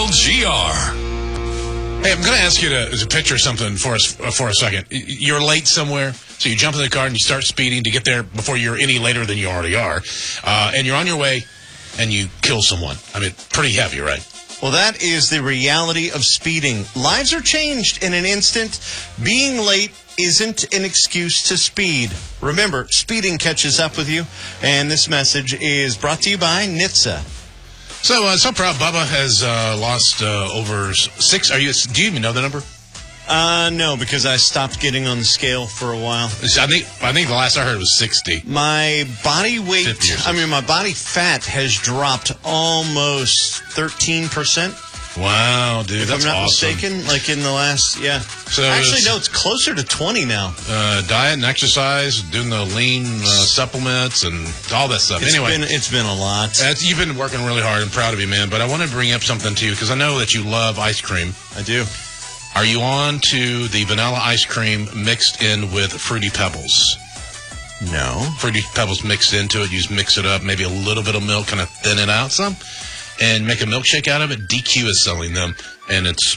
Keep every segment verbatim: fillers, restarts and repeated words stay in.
G R. Hey, I'm going to ask you to, to picture something for us for a second. You're late somewhere, so you jump in the car and you start speeding to get there before you're any later than you already are. Uh, and you're on your way, and you kill someone. I mean, pretty heavy, right? Well, that is the reality of speeding. Lives are changed in an instant. Being late isn't an excuse to speed. Remember, speeding catches up with you. And this message is brought to you by N H T S A. So, uh, so proud. Bubba has uh, lost uh, over six. Are you? Do you even know the number? Uh, no, because I stopped getting on the scale for a while. I think I think the last I heard was sixty. My body weight, I mean, my body fat has dropped almost thirteen percent. Wow, dude, if that's I'm not awesome. mistaken, like in the last, yeah. So Actually, no, it's closer to twenty now. Uh, diet and exercise, doing the lean uh, supplements and all that stuff. It's anyway, been, it's been a lot. That's, you've been working really hard. I'm proud of you, man. But I want to bring up something to you because I know that you love ice cream. I do. Are you on to the vanilla ice cream mixed in with Fruity Pebbles? No. Fruity Pebbles mixed into it. You just mix it up, maybe a little bit of milk, kind of thin it out some, and make a milkshake out of it. D Q is selling them, and it's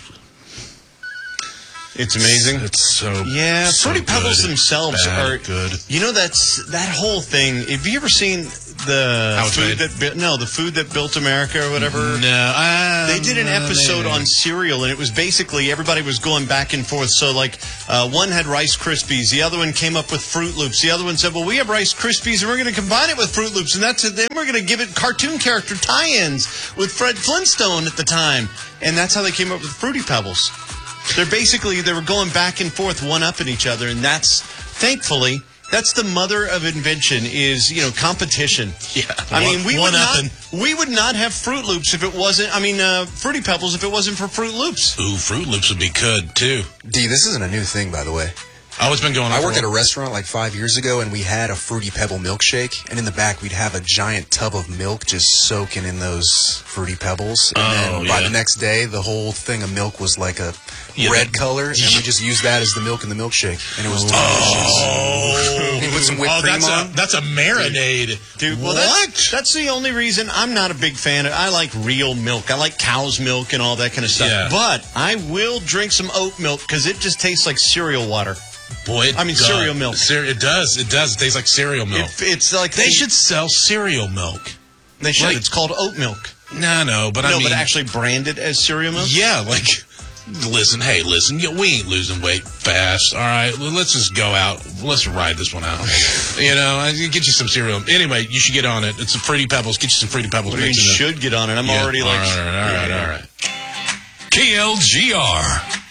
it's amazing. It's so yeah. so Fruity Pebbles good. themselves Bad, are good. You know, that's that whole thing. Have you ever seen the How it's food made? that no the food that built America or whatever? No, um, they did an episode maybe. on cereal, and it was basically everybody was going back and forth. So, like, uh, one had Rice Krispies, the other one came up with Fruit Loops, the other one said, "Well, we have Rice Krispies, and we're going to combine it with Fruit Loops, and that's it. Then we're going to give it cartoon character tie-ins with Fred Flintstone at the time," and that's how they came up with Fruity Pebbles. They're basically they were going back and forth, one-upping each other, and that's thankfully. That's the mother of invention is, you know, competition. Yeah. I mean, we would, not, upping. we would not have Fruit Loops if it wasn't, I mean, uh, Fruity Pebbles if it wasn't for Fruit Loops. Ooh, Fruit Loops would be good, too. D, this isn't a new thing, by the way. Oh, it's been going on. I for worked a at a while. restaurant like five years ago, and we had a Fruity Pebble milkshake, and in the back we'd have a giant tub of milk just soaking in those Fruity Pebbles. And Oh, then by yeah. the next day, the whole thing of milk was like a Yeah, red that- color, and we just used that as the milk in the milkshake, and it was Oh, delicious. You put some whipped oh, cream that's on. a that's a marinade, Dude, well, what? That's, that's the only reason I'm not a big fan of I like real milk. I like cow's milk and all that kind of stuff. Yeah. But I will drink some oat milk because it just tastes like cereal water. Boy, it I mean, does. cereal milk. Cere- it does. It does. It tastes like cereal milk. It, it's like They should sell cereal milk. They should. like- It's called oat milk. No, no, but I no, mean, but actually branded as cereal milk. yeah, like, listen, hey, listen, yeah, we ain't losing weight fast. All right, well, let's just go out. Let's ride this one out. You know, I can get you some cereal. Anyway, you should get on it. It's some Fruity Pebbles. Get you some Fruity Pebbles. What do you mean mixed in should get on it? I'm there. already Yeah, like. all right, all right, all right, all right. K L G R.